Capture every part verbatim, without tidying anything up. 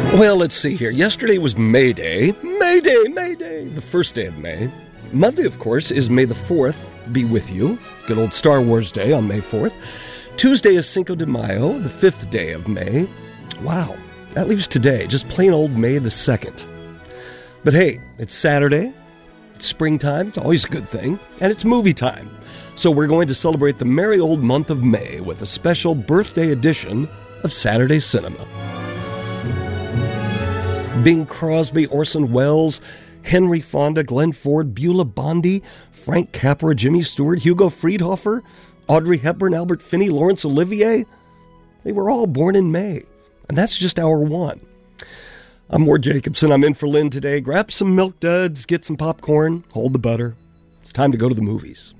Well, let's see here. Yesterday was May Day. May Day, May Day, the first day of May. Monday, of course, is May the fourth, be with you. Good old Star Wars Day on May fourth. Tuesday is Cinco de Mayo, the fifth day of May. Wow, that leaves today, just plain old May the second. But hey, it's Saturday, it's springtime, it's always a good thing, and it's movie time. So we're going to celebrate the merry old month of May with a special birthday edition of Saturday Cinema. Bing Crosby, Orson Welles, Henry Fonda, Glenn Ford, Beulah Bondi, Frank Capra, Jimmy Stewart, Hugo Friedhofer, Audrey Hepburn, Albert Finney, Laurence Olivier. They were all born in May, and that's just hour one. I'm Ward Jacobson. I'm in for Lynn today. Grab some Milk Duds, get some popcorn, hold the butter. It's time to go to the movies.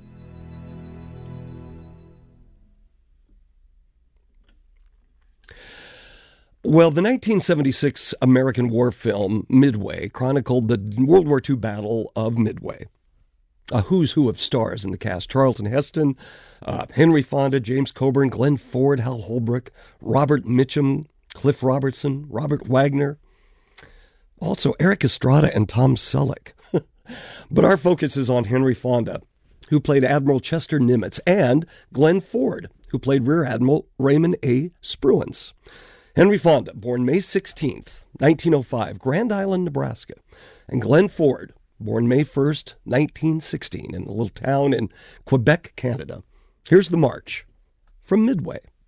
Well, the nineteen seventy-six American war film Midway chronicled the World War Two Battle of Midway. A who's who of stars in the cast. Charlton Heston, uh, Henry Fonda, James Coburn, Glenn Ford, Hal Holbrook, Robert Mitchum, Cliff Robertson, Robert Wagner. Also Eric Estrada and Tom Selleck. But our focus is on Henry Fonda, who played Admiral Chester Nimitz, and Glenn Ford, who played Rear Admiral Raymond A. Spruance. Henry Fonda, born May sixteenth, nineteen oh five, Grand Island, Nebraska. And Glenn Ford, born May first, nineteen sixteen, in a little town in Quebec, Canada. Here's the march from Midway.